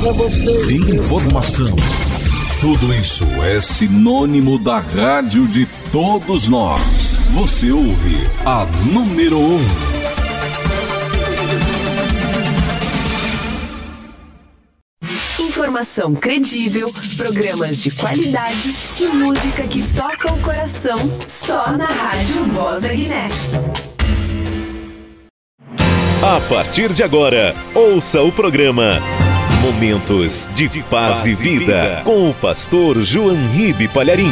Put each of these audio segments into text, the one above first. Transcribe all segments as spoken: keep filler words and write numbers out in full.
informação. Tudo isso é sinônimo da rádio de todos nós. Você ouve a número um. Informação credível, programas de qualidade e música que toca o coração, só na Rádio Voz da Guiné. A partir de agora, ouça o programa Momentos de Paz e Vida, com o pastor João Ribe Palharim.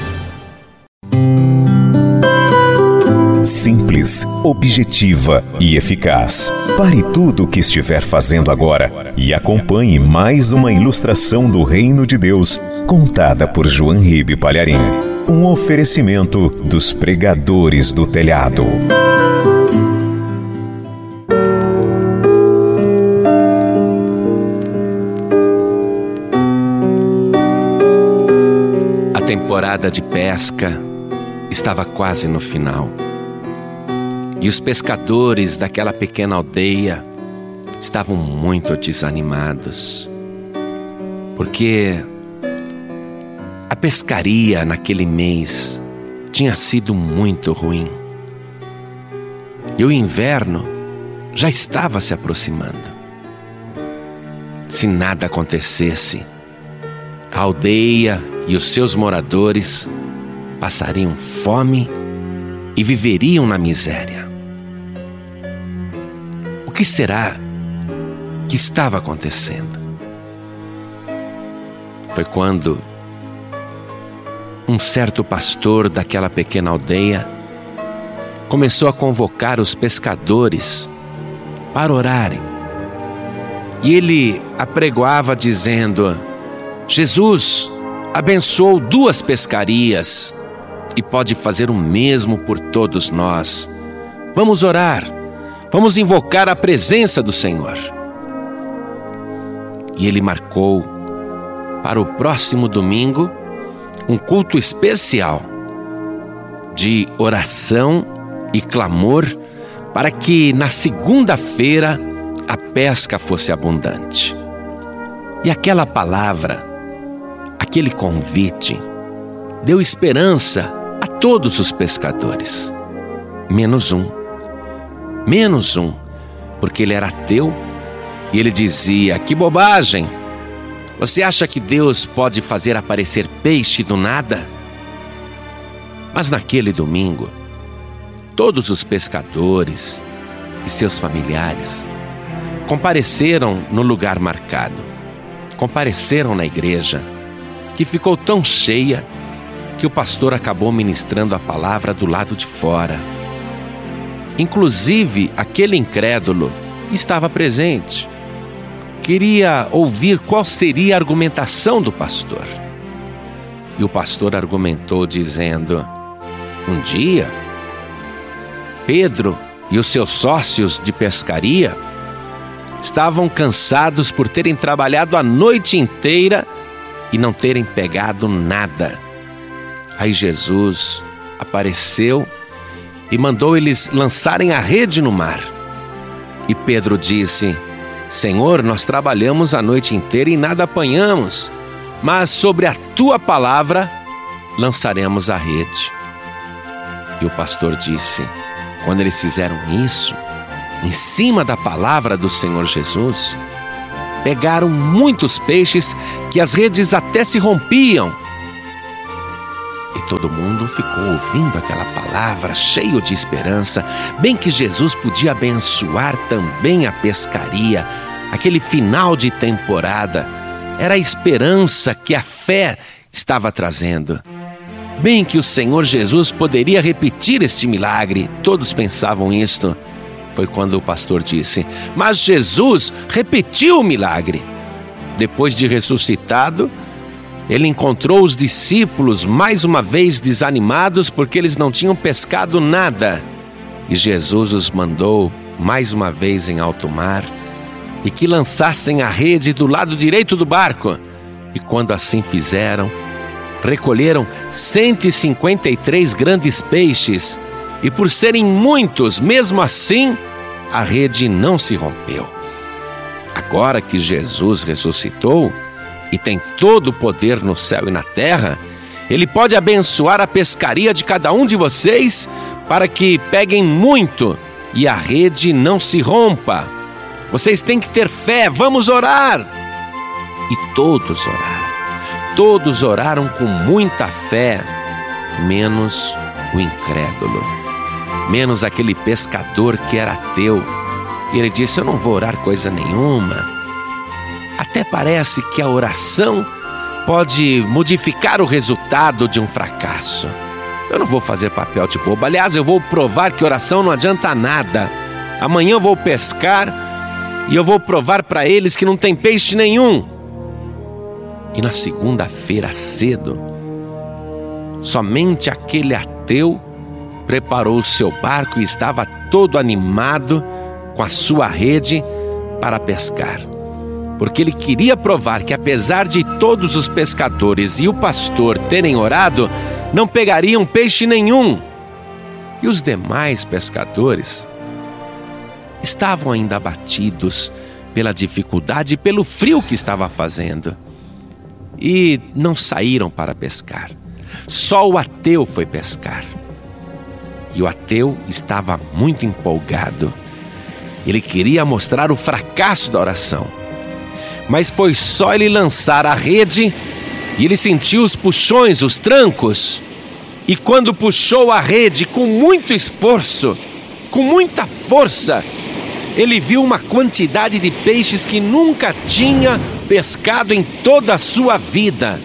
Simples, objetiva e eficaz. Pare tudo o que estiver fazendo agora e acompanhe mais uma ilustração do Reino de Deus, contada por João Ribe Palharim. Um oferecimento dos pregadores do telhado. A temporada de pesca estava quase no final. E os pescadores daquela pequena aldeia estavam muito desanimados, porque a pescaria naquele mês tinha sido muito ruim. E o inverno já estava se aproximando. Se nada acontecesse, a aldeia e os seus moradores passariam fome e viveriam na miséria. O que será que estava acontecendo? Foi quando um certo pastor daquela pequena aldeia começou a convocar os pescadores para orarem. E ele apregoava dizendo: Jesus abençoou duas pescarias e pode fazer o mesmo por todos nós. Vamos orar, vamos invocar a presença do Senhor. E ele marcou para o próximo domingo um culto especial de oração e clamor para que na segunda-feira a pesca fosse abundante. E aquela palavra, aquele convite, deu esperança a todos os pescadores, menos um. Menos um, porque ele era ateu e ele dizia: que bobagem! Você acha que Deus pode fazer aparecer peixe do nada? Mas naquele domingo, todos os pescadores e seus familiares compareceram no lugar marcado, compareceram na igreja, que ficou tão cheia que o pastor acabou ministrando a palavra do lado de fora. Inclusive, aquele incrédulo estava presente. Queria ouvir qual seria a argumentação do pastor. E o pastor argumentou dizendo: um dia, Pedro e os seus sócios de pescaria estavam cansados por terem trabalhado a noite inteira e não terem pegado nada. Aí Jesus apareceu e mandou eles lançarem a rede no mar. E Pedro disse: Senhor, nós trabalhamos a noite inteira e nada apanhamos, mas sobre a tua palavra lançaremos a rede. E o pastor disse: quando eles fizeram isso, em cima da palavra do Senhor Jesus, pegaram muitos peixes que as redes até se rompiam. E todo mundo ficou ouvindo aquela palavra, cheio de esperança, bem que Jesus podia abençoar também a pescaria. Aquele final de temporada era a esperança que a fé estava trazendo. Bem que o Senhor Jesus poderia repetir este milagre. Todos pensavam isto. Foi quando o pastor disse: mas Jesus repetiu o milagre. Depois de ressuscitado, ele encontrou os discípulos mais uma vez desanimados porque eles não tinham pescado nada. E Jesus os mandou mais uma vez em alto mar e que lançassem a rede do lado direito do barco. E quando assim fizeram, recolheram cento e cinquenta e três grandes peixes. E por serem muitos, mesmo assim, a rede não se rompeu. Agora que Jesus ressuscitou e tem todo o poder no céu e na terra, Ele pode abençoar a pescaria de cada um de vocês para que peguem muito e a rede não se rompa. Vocês têm que ter fé, vamos orar. E todos oraram. Todos oraram com muita fé, menos o incrédulo, menos aquele pescador que era ateu. E ele disse: eu não vou orar coisa nenhuma. Até parece que a oração pode modificar o resultado de um fracasso. Eu não vou fazer papel de bobo. Aliás, eu vou provar que oração não adianta nada. Amanhã eu vou pescar e eu vou provar para eles que não tem peixe nenhum. E na segunda-feira cedo, somente aquele ateu preparou o seu barco e estava todo animado com a sua rede para pescar. Porque ele queria provar que, apesar de todos os pescadores e o pastor terem orado, não pegariam peixe nenhum. E os demais pescadores estavam ainda abatidos pela dificuldade e pelo frio que estava fazendo. E não saíram para pescar. Só o ateu foi pescar. E o ateu estava muito empolgado. Ele queria mostrar o fracasso da oração. Mas foi só ele lançar a rede e ele sentiu os puxões, os trancos. E quando puxou a rede com muito esforço, com muita força, ele viu uma quantidade de peixes que nunca tinha pescado em toda a sua vida.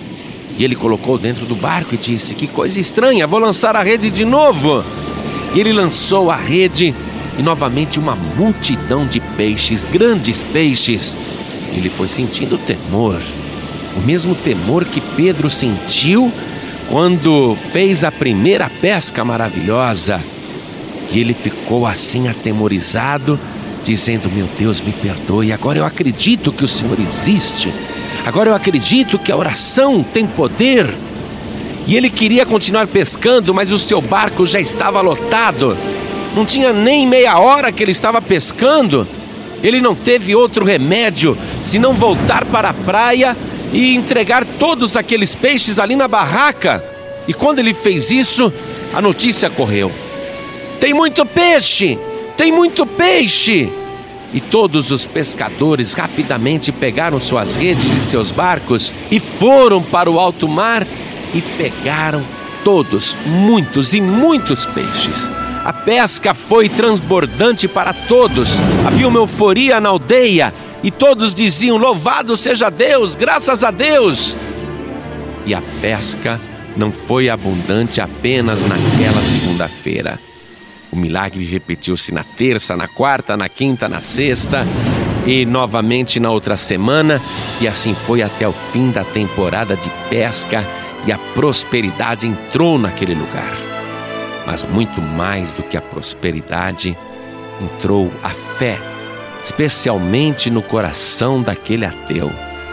E ele colocou dentro do barco e disse: que coisa estranha, vou lançar a rede de novo. E ele lançou a rede e novamente uma multidão de peixes, grandes peixes. Ele foi sentindo temor, o mesmo temor que Pedro sentiu quando fez a primeira pesca maravilhosa. E ele ficou assim atemorizado, dizendo: meu Deus, me perdoe, agora eu acredito que o Senhor existe, agora eu acredito que a oração tem poder. E ele queria continuar pescando, mas o seu barco já estava lotado. Não tinha nem meia hora que ele estava pescando. Ele não teve outro remédio senão voltar para a praia e entregar todos aqueles peixes ali na barraca. E quando ele fez isso, a notícia correu: tem muito peixe! Tem muito peixe! E todos os pescadores rapidamente pegaram suas redes e seus barcos e foram para o alto mar e pegaram todos, muitos e muitos peixes. A pesca foi transbordante para todos. Havia uma euforia na aldeia e todos diziam: louvado seja Deus, graças a Deus. E a pesca não foi abundante apenas naquela segunda-feira. O milagre repetiu-se na terça, na quarta, na quinta, na sexta e novamente na outra semana. E assim foi até o fim da temporada de pesca e a prosperidade entrou naquele lugar. Mas muito mais do que a prosperidade, entrou a fé, especialmente no coração daquele ateu,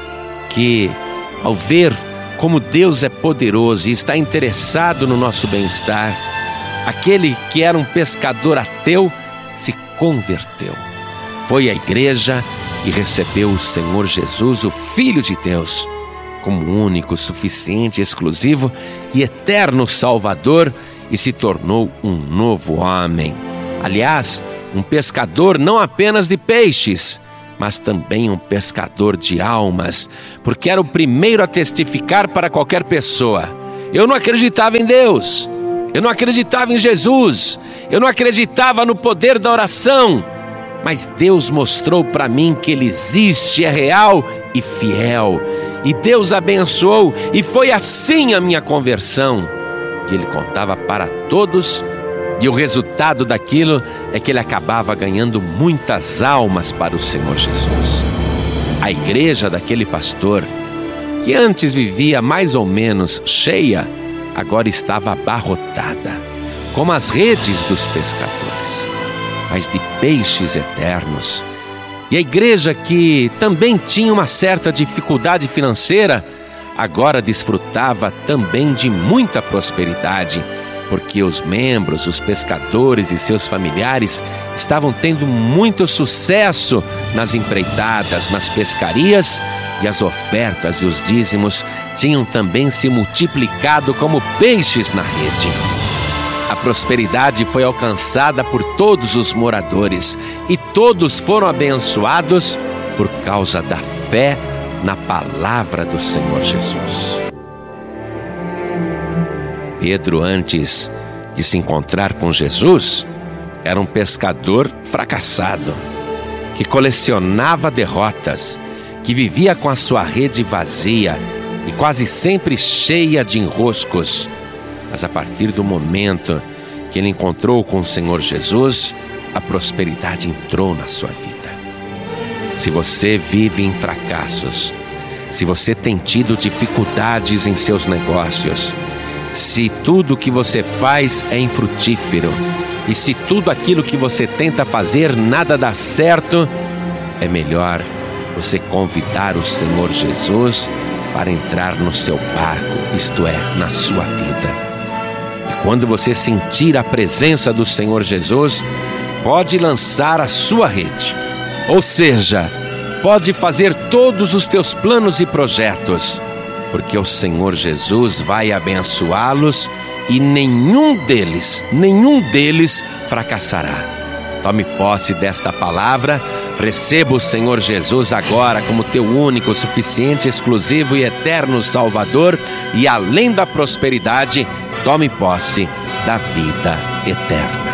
que ao ver como Deus é poderoso e está interessado no nosso bem-estar, aquele que era um pescador ateu se converteu. Foi à igreja e recebeu o Senhor Jesus, o Filho de Deus, como único, suficiente, exclusivo e eterno Salvador, e se tornou um novo homem. Aliás, um pescador não apenas de peixes, mas também um pescador de almas, porque era o primeiro a testificar para qualquer pessoa: eu não acreditava em Deus, eu não acreditava em Jesus, eu não acreditava no poder da oração, mas Deus mostrou para mim que Ele existe, é real e fiel, e Deus abençoou, e foi assim a minha conversão. Que ele contava para todos, e o resultado daquilo é que ele acabava ganhando muitas almas para o Senhor Jesus. A igreja daquele pastor, que antes vivia mais ou menos cheia, agora estava abarrotada, como as redes dos pescadores, mas de peixes eternos. E a igreja, que também tinha uma certa dificuldade financeira, agora desfrutava também de muita prosperidade, porque os membros, os pescadores e seus familiares estavam tendo muito sucesso nas empreitadas, nas pescarias, e as ofertas e os dízimos tinham também se multiplicado como peixes na rede. A prosperidade foi alcançada por todos os moradores e todos foram abençoados por causa da fé na palavra do Senhor Jesus. Pedro, antes de se encontrar com Jesus, era um pescador fracassado, que colecionava derrotas, que vivia com a sua rede vazia e quase sempre cheia de enroscos. Mas a partir do momento que ele encontrou com o Senhor Jesus, a prosperidade entrou na sua vida. Se você vive em fracassos, se você tem tido dificuldades em seus negócios, se tudo que você faz é infrutífero e se tudo aquilo que você tenta fazer nada dá certo, é melhor você convidar o Senhor Jesus para entrar no seu barco, isto é, na sua vida. E quando você sentir a presença do Senhor Jesus, pode lançar a sua rede, ou seja, pode fazer todos os teus planos e projetos, porque o Senhor Jesus vai abençoá-los e nenhum deles, nenhum deles fracassará. Tome posse desta palavra, receba o Senhor Jesus agora como teu único, suficiente, exclusivo e eterno Salvador, e além da prosperidade, tome posse da vida eterna.